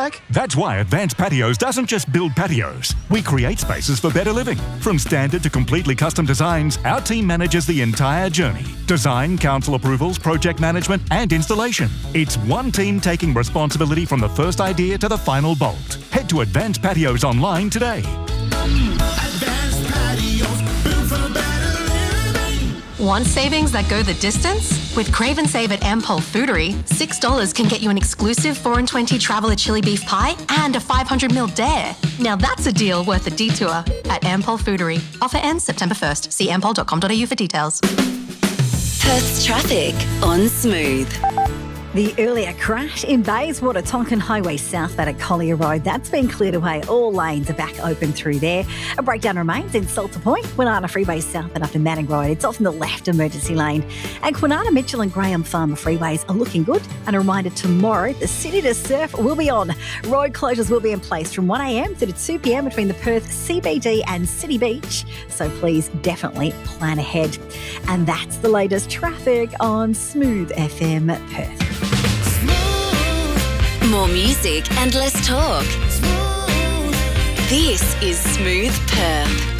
back? That's why Advanced Patios doesn't just build patios. We create spaces for better living. From standard to completely custom designs, our team manages the entire journey. Design, council approvals, project management and installation. It's one team taking responsibility from the first idea to the final bolt. Head to Advanced Patios online today. Advanced Patios, built for better living. Want savings that go the distance? With Crave and Save at Ampol Foodery, $6 can get you an exclusive 4 and 20 Traveller chili beef pie and a 500ml dare. Now that's a deal worth a detour at Ampol Foodery. Offer ends September 1st. See ampol.com.au for details. Perth's traffic on Smooth. The earlier crash in Bayswater, Tonkin Highway southbound at Collier Road, that's been cleared away. All lanes are back open through there. A breakdown remains in Salter Point, Kwinana Freeway southbound up to Manning Road. It's off in the left emergency lane. And Kwinana, Mitchell and Graham Farmer freeways are looking good. And a reminder, tomorrow, the City to Surf will be on. Road closures will be in place from 1am through to 2pm between the Perth CBD and City Beach. So please definitely plan ahead. And that's the latest traffic on Smooth FM Perth. More music and less talk. This is Smooth Perth.